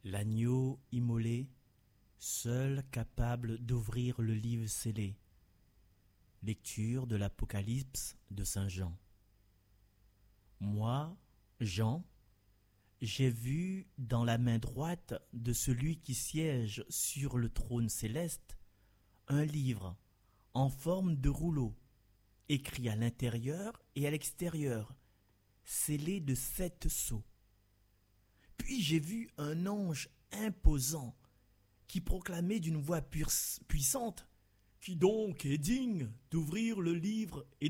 L'agneau immolé, seul capable d'ouvrir le livre scellé. Lecture de l'Apocalypse de Saint Jean. Moi, Jean, j'ai vu dans la main droite de celui qui siège sur le trône céleste un livre en forme de rouleau, écrit à l'intérieur et à l'extérieur, scellé de 7 sceaux. Puis j'ai vu un ange imposant qui proclamait d'une voix puissante « Qui donc est digne d'ouvrir le livre et